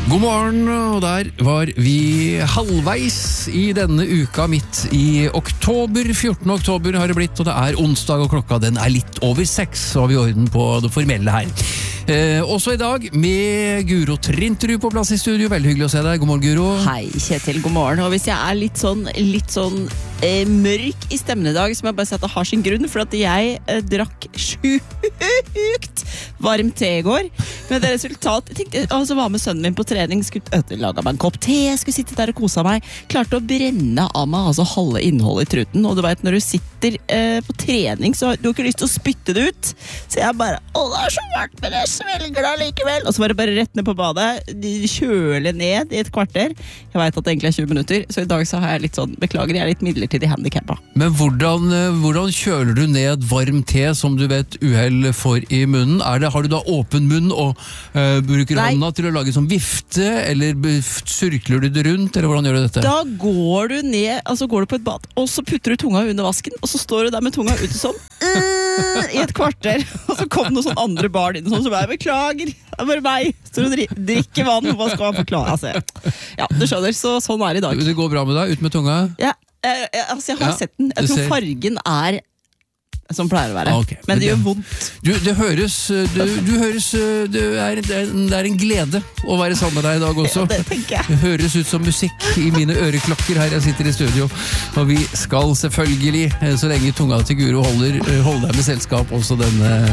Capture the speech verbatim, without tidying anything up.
God morgen, og der var vi halvveis i denne uka midt i oktober. fjortende oktober har det blitt, og det er onsdag, og klokka den er litt over seks, så har vi orden på det formelle her. Eh, også i dag med Guro Trinterud på plass i studio. Veldig hyggelig å se deg. God morgen, Guro. Hei, Kjetil. God morgen. Og hvis jeg er litt sånn, litt sånn eh, mørk i stemmen i dag, så må jeg bare si at det har sin grunn, for at jeg eh, drakk sjukt varm te i går. Men det resultat, jeg tenkte, altså var med sønnen min på trening, skulle øh, lage meg en kopp te, skulle sitte der og kose meg, klarte å brenne av meg altså halve innholdet i truten, og du vet, når du sitter eh, på trening, så du har ikke lyst til å spytte det ut, så jeg bare, å, det er så varmt, men jeg svelger da likevel, og så var det bare rett ned på badet, kjøle ned i et kvarter. Jeg vet at det egentlig er tjue minutter, så i dag så har jeg litt sånn, beklager, jeg er litt midlertidig handicappa. Men hvordan, hvordan kjøler du ned varm te som du vet uheld får i munnen? Er det, har du da åpen munn og uh, bruker Nei. hånda til å lage som vifte, eller syrkler du det rundt, eller hvordan gjør du dette? Da går du ned, altså går du på et bad, og så putter du tunga under vasken, og så står du der med tunga ute sånn, i et kvarter, og så kom noen sånn andre barn inn, sånn som jeg beklager, det er bare meg, står og drikker vann, hva skal man forklare? Altså, ja, du skjønner, så sånn er det i dag. Det går bra med deg, ut med tunga? Ja, jeg, jeg, altså jeg har Ja, sett den, jeg tror ser. fargen er som pleier å være, Ah, okay. men det det, gjør vondt. Du, det høres, du, du høres det er, det, er, det er en glede å være sammen med deg i dag også. Ja, det tenker jeg. Det høres ut som musikk i mine øreklokker her jeg sitter i studio. Og vi skal selvfølgelig, så lenge tunga til Guro holder, holde deg med selskap også denne